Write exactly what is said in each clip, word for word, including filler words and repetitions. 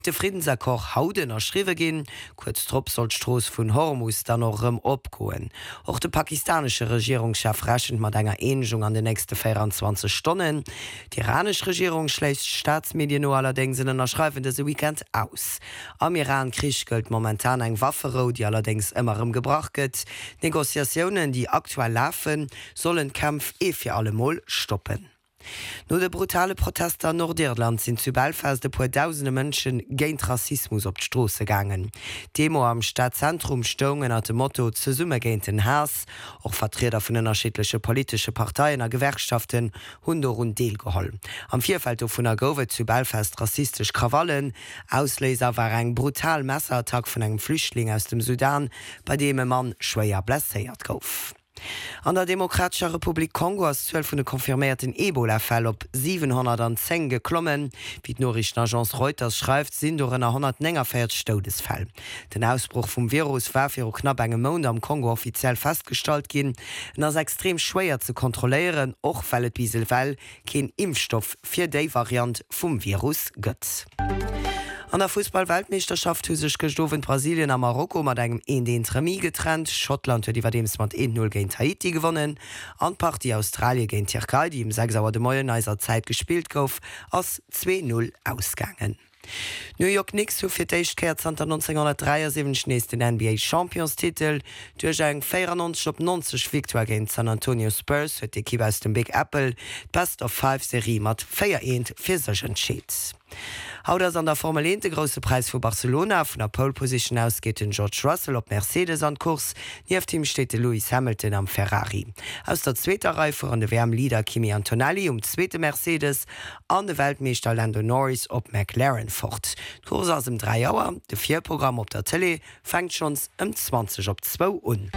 De Friedensakkor hauden erschriwe gin, kurz trop soll Stroos vun Hormus dann noch rem opgoen. Och de pakistanische Regierungschef rächen mat enger Eenung an de nächste vierundzwanzig Stunden. Die iranische Regierung schlägt Staatsmedien no allerdings in den erschreibende se Weekend aus. Am Iran Krieg gëlt momentan eng Waffero, die allerdings immerem gebracht gëtt. Negoziationen, die aktuell laufen, sollen Kampf e fir allemal stoppen. No de brutale Protester an Nordirland sind zu Belfast de puer tausende Mënschen géint Rassismus op d'Strose gangen. Demo am Stadtzentrum stoungen at dem Motto ze Summe géint den Hass, och Vertreter vun ënnerschiedliche politische Parteien a Gewerkschaften hun rund Deel geholl. Am Vierfeld vun der Gowe zu Belfast rassistisch Krawallen, Ausleser war eng brutal Messerattack vun engem Flüchtling aus dem Sudan, bei dem e Mann schwéier blesséiert gouf. An der Demokratischer Republik Kongo ass zwölf vun de konfirmierten Ebola-Fäll op siebenhundertzehn geklommen. Wie d'Norichtenagence Reuters schreift, sinn do ënner hundertneunundvierzig Stodesfäll. Den Ausbruch vum Virus war fir knapp engem Monat am Kongo offiziell feststalt ginn, en ass extrem schwéier ze kontrollieren, och fallet bisel well ken Impfstoff fir déi Variant vum Virus gëtt. An der Fußball-Weltmeisterschaft hu sech gestowen Brasilien a Marokko mat engem een de Remis getrennt. Schottland huet iwwer dems mat een null géint Haiti gewonnen. Anpart die Australie géint Türkei, die im sechs Auer de Moieneiser Zeit gespielt gouf, ass zwei null ausgangen. New York Knicks hu fir d'Eichtkeer neunzehnhundertdreiundsiebzig nächst den N B A Champions-Titel. Duerch eng vierundneunzig op neunzig Victoire géint San Antonio Spurs huet d'Equipe aus dem Big Apple d'Best of Five Serie mat vier eins fir sech entschiet. Haut ass an der Formel eins de grosse Preis vu Barcelona vun der Pole Position ausgeht den George Russell op Mercedes an Kurs, nief dem steht de Lewis Hamilton am Ferrari. Aus der zweiter Reihe vor an de Wärmlieder Kimi Antonelli um zweite Mercedes, an de Weltmeister Lando Norris op McLaren fort. Kurs aus dem drei Auer, de vier Programm op der Tele fängt schons um zwanzig op zwei un.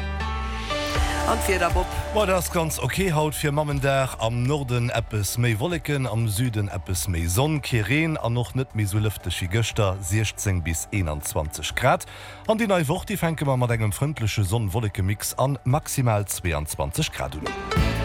War das ganz okay haut fir Mammendach am Norden Appes méi Wolleken, am Süden Appes méi Sonn Kireen an noch net mé so lüftesche Göster sechzehn bis einundzwanzig Grad. An die neue Woche die fenke man mat engem freundliche Sonnenwolleke Mix an maximal zweiundzwanzig Grad.